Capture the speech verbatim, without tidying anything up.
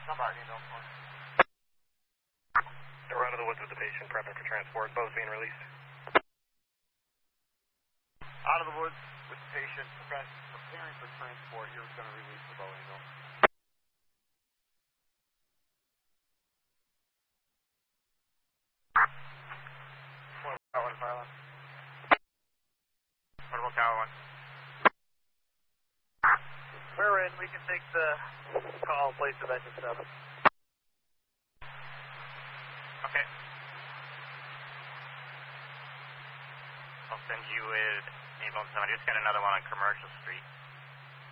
Somebody, no point. We're out of the woods with the patient, prepping for transport. Both being released. Out of the woods with the patient, preparing for transport. You're going to release the bow angle. Tower one, fire one. Portable Tower one. We're in. We can take the call, place of engine seven. Okay. I'll send you with Avon seven. I just got another one on Commercial Street.